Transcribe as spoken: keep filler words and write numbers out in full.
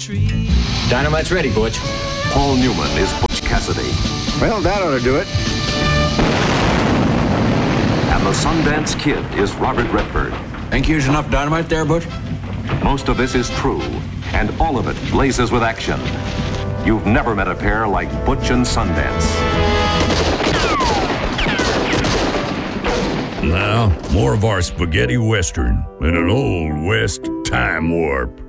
tree. Dynamite's ready, Butch. Paul Newman is Butch Cassidy. Well, that ought to do it. And the Sundance Kid is Robert Redford. Think you used enough dynamite there, Butch? Most of this is true, and all of it blazes with action. You've never met a pair like Butch and Sundance. Now, more of our spaghetti western in an old west time warp.